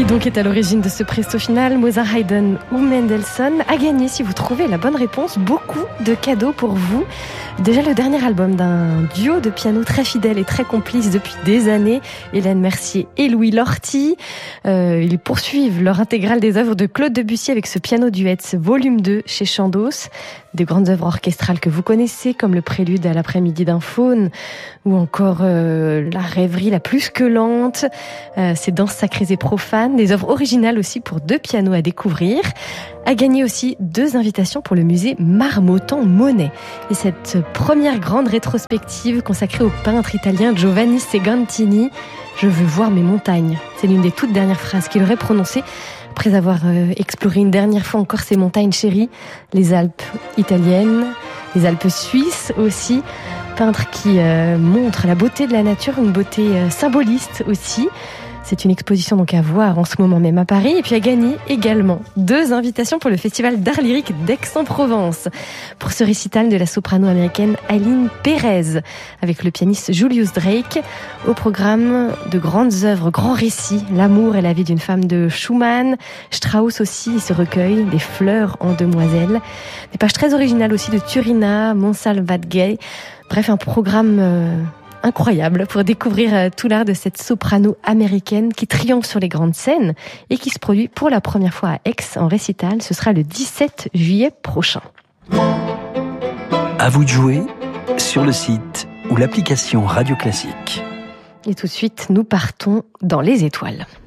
Qui donc est à l'origine de ce presto final, Mozart, Haydn ou Mendelssohn? À gagner si vous trouvez la bonne réponse, beaucoup de cadeaux pour vous. Déjà le dernier album d'un duo de piano très fidèle et très complice depuis des années, Hélène Mercier et Louis Lorty. Ils poursuivent leur intégrale des œuvres de Claude Debussy avec ce piano duet volume 2 chez Chandos. Des grandes œuvres orchestrales que vous connaissez comme le prélude à l'après-midi d'un faune ou encore la rêverie la plus que lente, ces danses sacrées et profanes, des œuvres originales aussi pour deux pianos à découvrir. À gagner aussi 2 invitations pour le musée Marmottan-Monet. Et cette première grande rétrospective consacrée au peintre italien Giovanni Segantini. Je veux voir mes montagnes. C'est l'une des toutes dernières phrases qu'il aurait prononcées après avoir exploré une dernière fois encore ses montagnes chéries, les Alpes italiennes, les Alpes suisses aussi. Peintre qui montre la beauté de la nature, une beauté symboliste aussi. C'est une exposition donc à voir en ce moment même à Paris. Et puis à gagner également 2 invitations pour le Festival d'art lyrique d'Aix-en-Provence. Pour ce récital de la soprano américaine Aline Pérez, avec le pianiste Julius Drake. Au programme de grandes œuvres, grands récits, l'amour et la vie d'une femme de Schumann. Strauss aussi, ce recueil, des fleurs en demoiselle. Des pages très originales aussi de Turina, Monsalvatgay. Bref, un programme incroyable pour découvrir tout l'art de cette soprano américaine qui triomphe sur les grandes scènes et qui se produit pour la première fois à Aix en récital. Ce sera le 17 juillet prochain. À vous de jouer sur le site ou l'application Radio Classique. Et tout de suite, nous partons dans les étoiles.